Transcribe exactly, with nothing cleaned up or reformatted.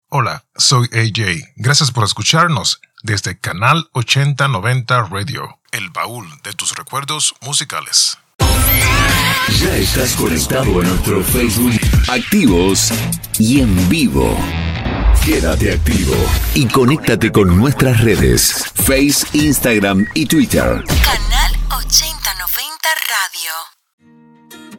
Hola, soy A J. Gracias por escucharnos desde Canal ochenta noventa Radio, el baúl de tus recuerdos musicales. Ya estás conectado a nuestro Facebook, activos y en vivo. Quédate activo y conéctate con nuestras redes, Face, Instagram y Twitter.